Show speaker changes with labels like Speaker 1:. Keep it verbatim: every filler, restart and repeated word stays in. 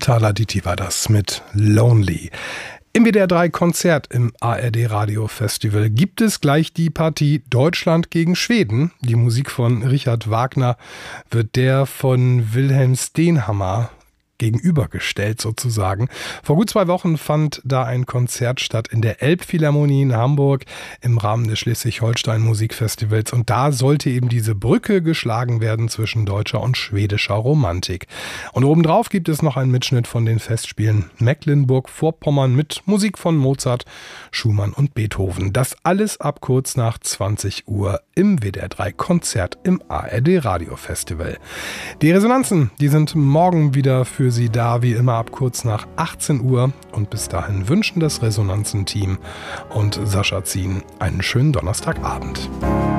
Speaker 1: Thala Diti war das mit Lonely. Im W D R drei Konzert im A R D Radio Festival gibt es gleich die Partie Deutschland gegen Schweden. Die Musik von Richard Wagner wird der von Wilhelm Stenhammar gegenübergestellt sozusagen. Vor gut zwei Wochen fand da ein Konzert statt in der Elbphilharmonie in Hamburg im Rahmen des Schleswig-Holstein Musikfestivals und da sollte eben diese Brücke geschlagen werden zwischen deutscher und schwedischer Romantik. Und obendrauf gibt es noch einen Mitschnitt von den Festspielen Mecklenburg-Vorpommern mit Musik von Mozart, Schumann und Beethoven. Das alles ab kurz nach zwanzig Uhr im W D R drei Konzert im A R D Radio Festival. Die Resonanzen, die sind morgen wieder für Sie da, wie immer ab kurz nach achtzehn Uhr. Und bis dahin wünschen das Resonanzen-Team und Sascha Zien einen schönen Donnerstagabend.